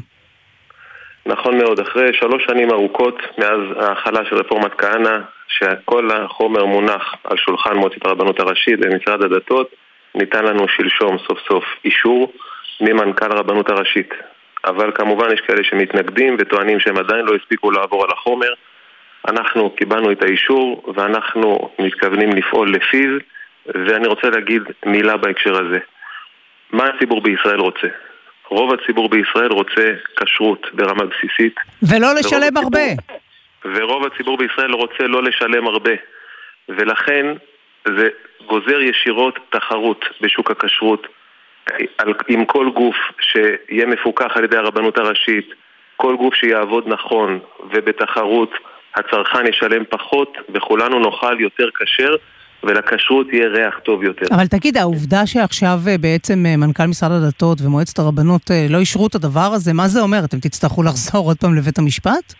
נכון מאוד, אחרי שלוש שנים ארוכות מאז ההחלה של רפורמת כהנא, שכל החומר מונח על שולחן מועצת הרבנות הראשית ומשרד הדתות, ניתן לנו שלשום סוף סוף אישור ממנכ"ל הרבנות הראשית. אבל כמובן יש כאלה שמתנגדים וטוענים שהם עדיין לא הספיקו לעבור על החומר. אנחנו קיבלנו את האישור ואנחנו מתכוונים לפעול לפיו, ואני רוצה להגיד מילה בהקשר הזה. מה הציבור בישראל רוצה? רוב הציבור בישראל רוצה כשרות ברמה בסיסית. ולא לשלם הרבה. ורוב הציבור בישראל רוצה לא לשלם הרבה. ולכן זה גוזר ישירות תחרות בשוק הכשרות, עם כל גוף שיהיה מפוקח על ידי הרבנות הראשית, כל גוף שיעבוד נכון ובתחרות, הצרכן ישלם פחות וכולנו נאכל יותר כשר ולכשרות יהיה ריח טוב יותר. אבל תגיד, העובדה שעכשיו בעצם מנכ"ל משרד הדתות ומועצת הרבנות לא אישרו את הדבר הזה, מה זה אומר? אתם תצטרכו לחזור עוד פעם לבית המשפט?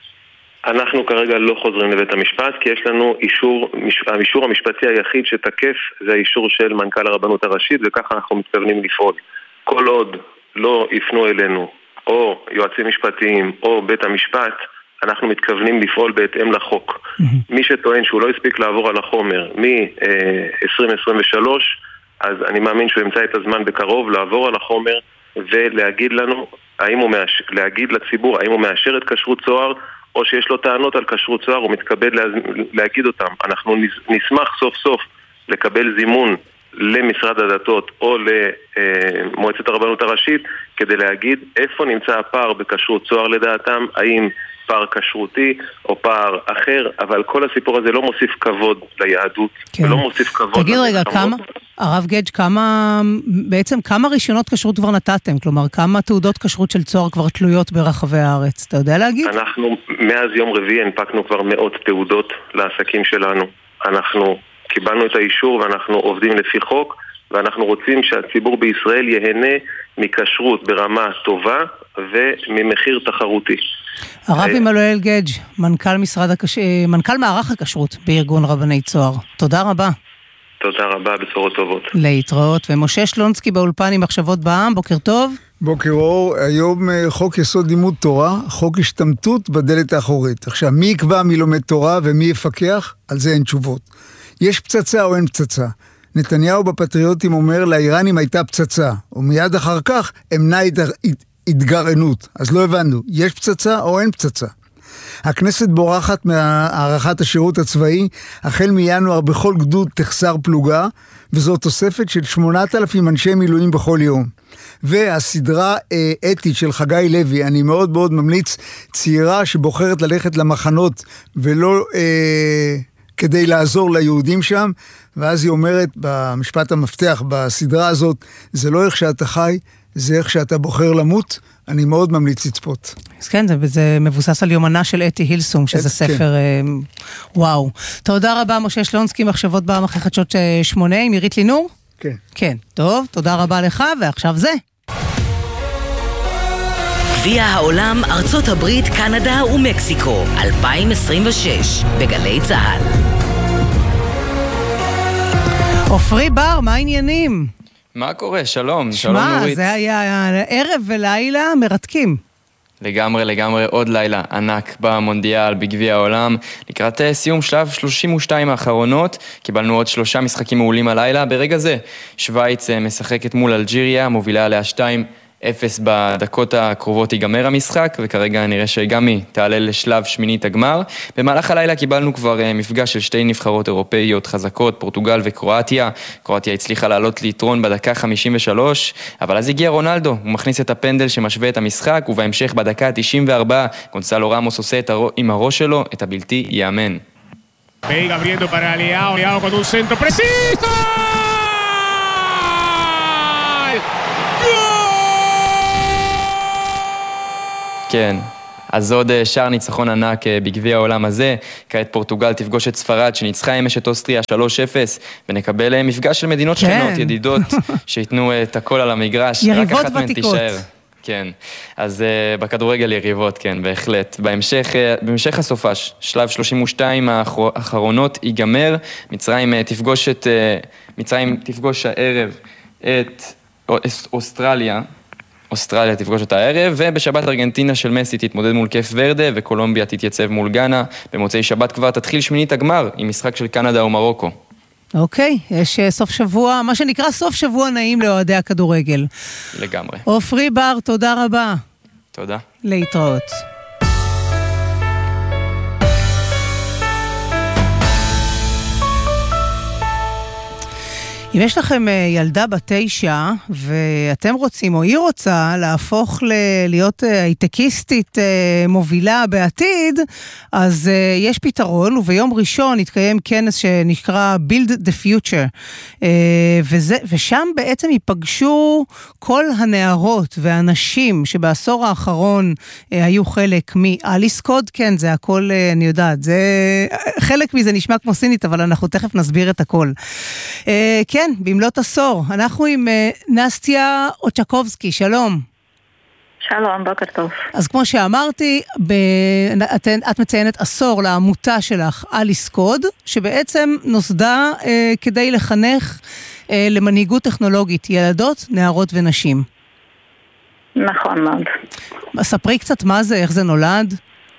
אנחנו כרגע לא חוזרים לבית המשפט, כי יש לנו אישור, האישור המשפטי היחיד שתקף זה האישור של מנכ"ל הרבנות הראשית, וככה אנחנו מתכוונים לפעול. כל עוד לא יפנו אלינו, או יועצים משפטיים, או בית המשפט, אנחנו מתכוונים לפעול בהתאם לחוק. מי שטוען שהוא לא הספיק לעבור על החומר מ-עשרים עשרים ושלוש, אז אני מאמין שהוא ימצא את הזמן בקרוב לעבור על החומר, ולהגיד לנו, האם הוא מאשר, להגיד לציבור, האם הוא מאשר את כשרות צוהר, או שיש לו טענות על כשרות צוהר, הוא מתכבד להגיד אותם. אנחנו נשמח סוף סוף לקבל זימון למשרד הדתות או למועצת הרבנות הראשית, כדי להגיד איפה נמצא הפער בכשרות צוהר לדעתם, האם פער כשרותי או פער אחר, אבל כל הסיפור הזה לא מוסיף כבוד ליהדות, כן. ולא מוסיף כבוד... תגיד רגע, כמה, הרב גדג', כמה, בעצם כמה רישיונות כשרות כבר נתתם? כלומר, כמה תעודות כשרות של צוהר כבר תלויות ברחבי הארץ? אתה יודע להגיד? אנחנו, מאז יום רביעי הנפקנו כבר מאות תעודות לעסקים שלנו. אנחנו קיבלנו את האישור ואנחנו עובדים לפי חוק, ואנחנו רוצים שהציבור בישראל יהנה מכשרות ברמה טובה וממחיר תחרותי. הרב עמנואל גדג', מנכ"ל משרד הקש... מנכ"ל מערך הכשרות בארגון רבני צוהר. תודה רבה. תודה רבה, בשורות טובות. להתראות. ומשה שלונסקי באולפן עם מחשבות בעם, בוקר טוב. בוקר אור, היום חוק יסוד לימוד תורה, חוק השתמטות בדלת האחורית. עכשיו, מי יקבע מי לומד תורה ומי יפקח? על זה אין תשובות. יש פצצה או אין פצצה? נתניהו בפטריוטים אומר, לאיראנים הייתה פצצה, ומיד אחר כך אמנה התגרענות. אז לא הבנו, יש פצצה או אין פצצה? הכנסת בורחת מהערכת השירות הצבאי, החל מינואר בכל גדוד תחסר פלוגה, וזו תוספת של שמונת אלפים אנשי מילואים בכל יום. והסדרה אה, אתית של חגי לוי, אני מאוד מאוד ממליץ, צעירה שבוחרת ללכת למחנות ולא אה, כדי לעזור ליהודים שם, ואז היא אומרת במשפט המפתח בסדרה הזאת, זה לא איך שאתה חי, זה איך שאתה בוחר למות. אני מאוד ממליץ לצפות. אז כן, זה, זה מבוסס על יומנה של אתי הילסום, שזה ספר, כן. וואו. תודה רבה, משה שלונסקי, מחשבות בעם אחרי חדשות שמונה, עם עירית לינור? כן. כן, טוב, תודה רבה לך, ועכשיו זה. גביע העולם, ארצות הברית, קנדה ומקסיקו, אלפיים עשרים ושש, בגלי צהל. עופרי בר, מה העניינים? מה קורה? שלום, שלום שמה, נורית. זה היה ערב ולילה מרתקים. לגמרי, לגמרי, עוד לילה ענק במונדיאל, בגביע העולם. לקראת סיום שלב שלושים ושתיים האחרונות, קיבלנו עוד שלושה משחקים מעולים הלילה. ברגע זה, שוויץ משחקת מול אלג'יריה, מובילה עליה שתיים אפס בדקות הקרובות ייגמר המשחק, וכרגע נראה שגם היא תעלה לשלב שמינית הגמר. במהלך הלילה קיבלנו כבר מפגש של שתי נבחרות אירופאיות חזקות, פורטוגל וקרואטיה. קרואטיה הצליחה לעלות ליתרון בדקה חמישים ושלוש, אבל אז הגיע רונלדו, הוא מכניס את הפנדל שמשווה את המשחק, ובהמשך בדקה תשעים וארבע, גונסלו רמוס עושה את הר... עם הראש שלו את הבלתי יאמן. Veiga abriendo para Leao, Leao con un centro preciso. כן, אז עוד שער ניצחון ענק בגביע העולם הזה. כעת פורטוגל תפגוש את ספרד שניצחה אמש את אוסטריה שלוש אפס, ונקבל מפגש של מדינות כן. שכנות, ידידות, שיתנו את הכל על המגרש. יריבות רק אחת ותיקות. מהן תישאר. כן, אז uh, בכדורגל יריבות, כן, בהחלט. בהמשך, uh, בהמשך הסופש, שלב שלושים ושתיים האחרונות ייגמר. מצרים uh, תפגוש את, uh, מצרים תפגוש הערב את אוסטרליה. אוסטרליה תפגוש אותה הערב, ובשבת ארגנטינה של מסי תתמודד מול קייפ ורדה, וקולומביה תתייצב מול גאנה. במוצאי שבת כבר תתחיל שמינית הגמר, עם משחק של קנדה ומרוקו. אוקיי, יש סוף שבוע, מה שנקרא סוף שבוע נעים לאוהדי הכדורגל. לגמרי. עופרי בר, תודה רבה. תודה. להתראות. אם יש לכם ילדה בת תשע, ואתם רוצים, או היא רוצה, להפוך ל- להיות הייטקיסטית מובילה בעתיד, אז יש פתרון, וביום ראשון יתקיים כנס שנקרא Build the Future, וזה, ושם בעצם ייפגשו כל הנערות והנשים שבעשור האחרון היו חלק מאליס קוד, כן, זה הכל, אני יודעת, זה, חלק מזה נשמע כמו סינית, אבל אנחנו תכף נסביר את הכל. כן, במלאת עשור. אנחנו עם נסטיה אוצ'קובסקי, שלום. שלום, בוקר טוב. אז כמו שאמרתי, ב... את, את מציינת עשור לעמותה שלך, אליס קוד, שבעצם נוסדה אה, כדי לחנך אה, למנהיגות טכנולוגית, ילדות, נערות ונשים. נכון מאוד. ספרי קצת מה זה, איך זה נולד?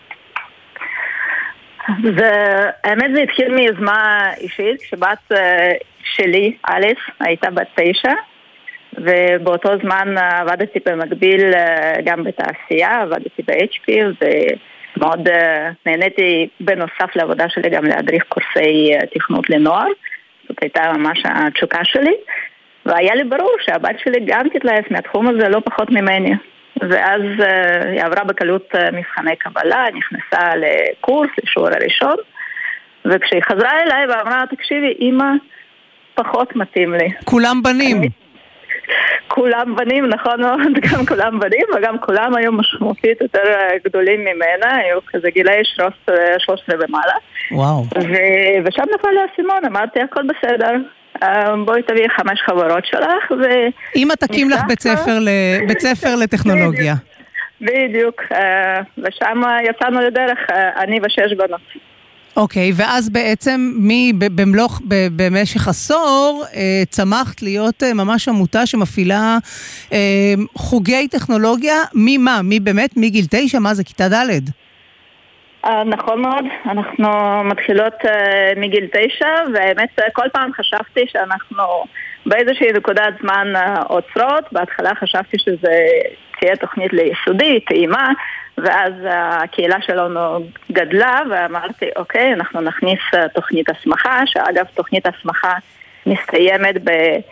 זה, האמת זה התחיל מיוזמה אישית, כשבת שלי, אליס, הייתה בת תשע, ובאותו זמן עבדתי במקביל גם בתעשייה, עבדתי ב-אייץ' פי, ומאוד נהניתי בנוסף לעבודה שלי גם להדריך קורסי תכנות לנוער. זאת הייתה ממש התשוקה שלי, והיה לי ברור שהבת שלי גם תתלהב מהתחום הזה לא פחות ממני. ואז uh, היא עברה בקלות uh, מבחני קבלה, נכנסה לקורס, לשיעור הראשון, וכשהיא חזרה אליי ואמרה, תקשיבי, אמא, פחות מתאים לי. כולם בנים. אני... כולם בנים, נכון מאוד, גם כולם בנים, וגם כולם היו משמעותית יותר גדולים ממנה, היו כזה גילי שלוש עשרה ומעלה. וואו. ו- ושם נפל לי הסימון, אמרתי, הכל בסדר. בואי תביא חמש חברות שלך ו... אמא תקים לך בית ספר, ל... בית ספר לטכנולוגיה. בדיוק, ושם יצאנו לדרך, אני ושש בנות. אוקיי, ואז בעצם מי במלוך, במשך עשור צמחת להיות ממש עמותה שמפעילה חוגי טכנולוגיה, מי מה? מי באמת? מגיל תשע? מה זה? כיתה ד'? נכון מאוד, אנחנו מתחילות מגיל תשע, והאמת כל פעם חשבתי שאנחנו באיזושהי נקודת זמן עוצרות. בהתחלה חשבתי שזה תהיה תוכנית ליסודי, טעימה, ואז הקהילה שלנו גדלה, ואמרתי, אוקיי, אנחנו נכניס תוכנית הסמכה, שאגב תוכנית הסמכה מסתיימת ב...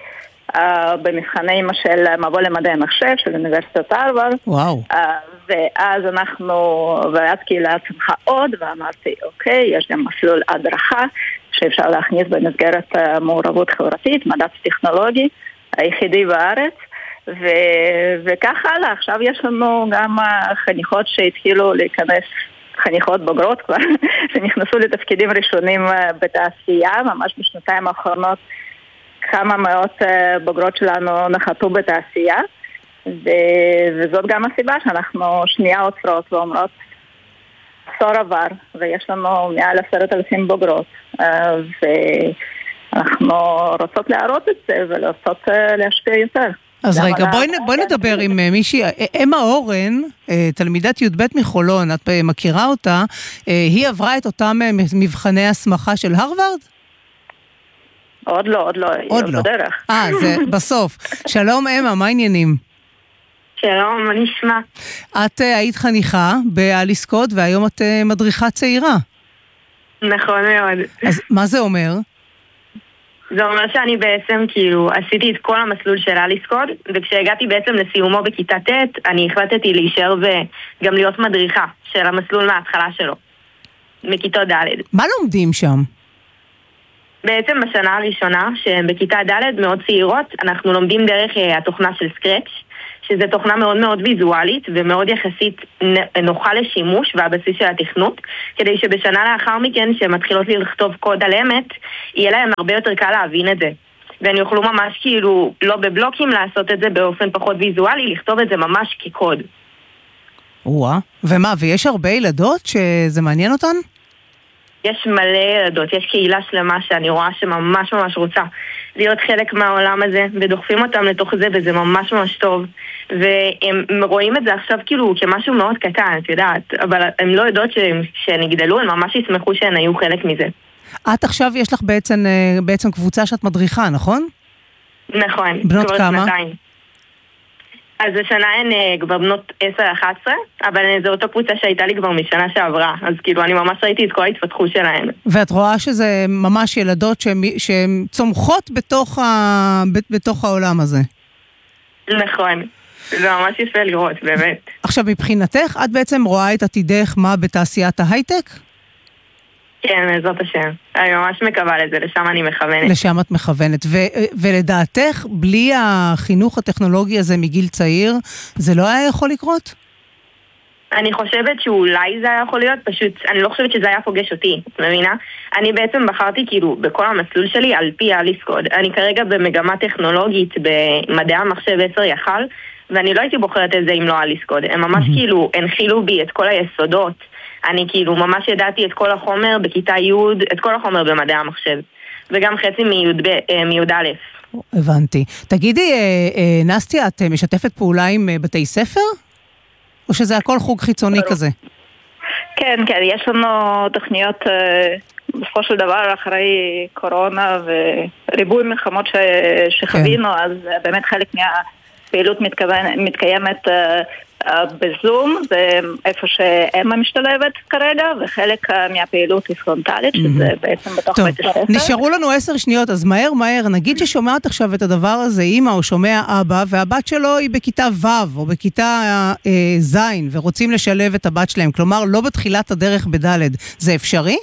במבחני של מבוא למדעי המחשב של אוניברסיטת הרווארד. וואו. ואז אנחנו, ואז קהילה צמחה עוד, ואמרתי, אוקיי, יש גם מסלול הדרכה שאפשר להכניס במסגרת מעורבות חברתית, מדע טכנולוגי, היחידי בארץ, ו, וכך הלאה. עכשיו יש לנו גם חניכות שהתחילו להיכנס, חניכות בוגרות כבר, שנכנסו לתפקידים ראשונים בתעשייה, ממש בשנתיים האחרונות, כמה מאות בוגרות שלנו נחתו בתעשייה, ו- וזאת גם הסיבה שאנחנו שנייה עוצרות ואומרות, עשור עבר, ויש לנו מעל עשרת אלפים בוגרות, ואנחנו רוצות להראות את זה ולרצות להשפיע יותר. אז רגע, בואי, בואי נדבר עם מישהי, אמה אורן, תלמידת י"ב מחולון, את מכירה אותה, היא עברה את אותם מבחני הסמכה של הרווארד? עוד לא, עוד לא, עוד לא. בדרך. אה, זה בסוף. שלום אמה, מה העניינים? שלום, מה נשמע? את היית חניכה באליס קוד, והיום את מדריכה צעירה. נכון מאוד. אז מה זה אומר? זה אומר שאני בעצם כאילו עשיתי את כל המסלול של אליס קוד, וכשהגעתי בעצם לסיומו בכיתה ט', אני החלטתי להישאר וגם להיות מדריכה של המסלול מההתחלה שלו, מכיתות ד'. מה לומדים שם? בעצם בשנה הראשונה, שבכיתה ד' מאוד צעירות, אנחנו לומדים דרך התוכנה של סקרץ', שזה תוכנה מאוד מאוד ויזואלית ומאוד יחסית נוחה לשימוש והבסיס של התכנות, כדי שבשנה לאחר מכן, שמתחילות לי לכתוב קוד על אמת, יהיה להם הרבה יותר קל להבין את זה. והם יוכלו ממש כאילו, לא בבלוקים לעשות את זה באופן פחות ויזואלי, לכתוב את זה ממש כקוד. וואה, ומה, ויש הרבה ילדות שזה מעניין אותן? יש מלא ילדות, יש קהילה שלמה שאני רואה שממש ממש רוצה להיות חלק מהעולם הזה, ודוחפים אותם לתוך זה, וזה ממש ממש טוב. והם רואים את זה עכשיו כאילו כמשהו מאוד קטן, את יודעת, אבל הם לא יודעות שהם יגדלו, הם ממש ישמחו שהן היו חלק מזה. את עכשיו יש לך בעצם, בעצם קבוצה שאת מדריכה, נכון? נכון. בנות כמה? שנתיים. אז השנה הן כבר בנות עשר אחת עשרה, אבל זו אותו קבוצה שהייתה לי כבר משנה שעברה, אז כאילו אני ממש ראיתי את כל ההתפתחות שלהן. ואת רואה שזה ממש ילדות שהן צומחות בתוך, ה... בתוך העולם הזה. נכון, זה ממש יפה לראות, באמת. עכשיו מבחינתך, את בעצם רואה את עתידך מה בתעשיית ההייטק? כן, זאת השם. אני ממש מקווה לזה, לשם אני מכוונת. לשם את מכוונת. ו- ולדעתך, בלי החינוך הטכנולוגי הזה מגיל צעיר, זה לא היה יכול לקרות? אני חושבת שאולי זה היה יכול להיות, פשוט, אני לא חושבת שזה היה פוגש אותי, את מבינה? אני בעצם בחרתי כאילו בכל המסלול שלי על פי אליס קוד. אני כרגע במגמה טכנולוגית במדעי המחשב עשר יחל, ואני לא הייתי בוחרת את זה אם לא אליס קוד. הם ממש כאילו הנחילו בי את כל היסודות. אני כאילו ממש ידעתי את כל החומר בכיתה י', את כל החומר במדעי המחשב, וגם חצי מי' א'. הבנתי. תגידי, נסטיה, את משתפת פעולה עם בתי ספר? או שזה הכל חוג חיצוני כזה? כן, כן, יש לנו תוכניות בסופו של דבר אחרי קורונה וריבוי מלחמות שחווינו, אז באמת חלק מהפעילות מתקיימת בזום, זה איפה שאמה משתלבת כרגע, וחלק מהפעילות היא פרונטלית, שזה בעצם בתוך בית הספר. נשארו לנו עשר שניות, אז מהר מהר, נגיד ששומעת עכשיו את הדבר הזה, אמא או שומע אבא, והבת שלו היא בכיתה ו' או בכיתה ז', ורוצים לשלב את הבת שלהם, כלומר לא בתחילת הדרך בד', זה אפשרי?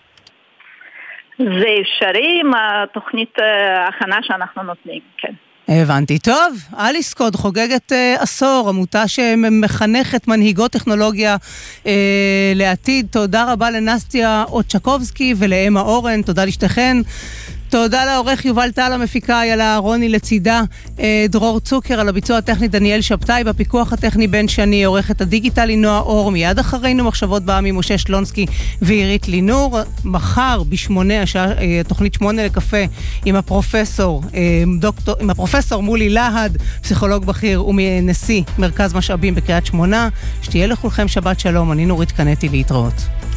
זה אפשרי עם התוכנית ההכנה שאנחנו נותנים, כן. הבנתי. טוב, אליס קוד חוגגת uh, עשור, עמותה שמחנכת מנהיגות טכנולוגיה uh, לעתיד. תודה רבה לנסטיה אוצ'קובסקי ולאמה אורן, תודה לשתיכן. תודה לעורך יובל טל המפיקה, ילה רוני לצידה, דרור צוקר על הביצוע הטכני דניאל שבתאי, בפיקוח הטכני בן שני, עורכת הדיגיטלי נועה אור, מיד אחרינו מחשבות בעמי משה שלונסקי ועירית לינור. מחר בשמונה, השעה, תוכנית שמונה לקפה עם הפרופסור, דוקטור, עם הפרופסור מולי להד, פסיכולוג בכיר ומנשיא מרכז משאבים בקריית שמונה. שתהיה לכולכם שבת שלום, אני נורית קנטי, להתראות.